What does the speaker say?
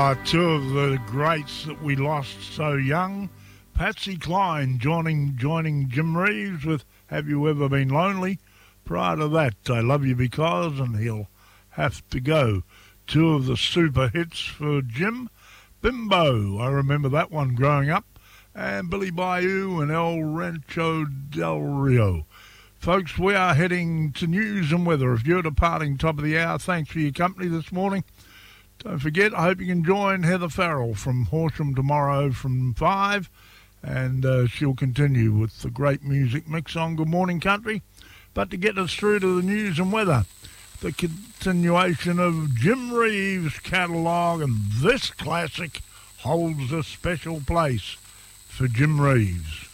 Two of the greats that we lost so young. Patsy Cline joining Jim Reeves with Have You Ever Been Lonely? Prior to that, I Love You Because, and He'll Have to Go. Two of the super hits for Jim. Bimbo, I remember that one growing up, and Billy Bayou and El Rancho del Rio. Folks, we are heading to news and weather. If you're departing top of the hour, thanks for your company this morning. Don't forget, I hope you can join Heather Farrell from Horsham tomorrow from 5, and she'll continue with the great music mix on Good Morning Country. But to get us through to the news and weather, the continuation of Jim Reeves' catalogue, and this classic holds a special place for Jim Reeves.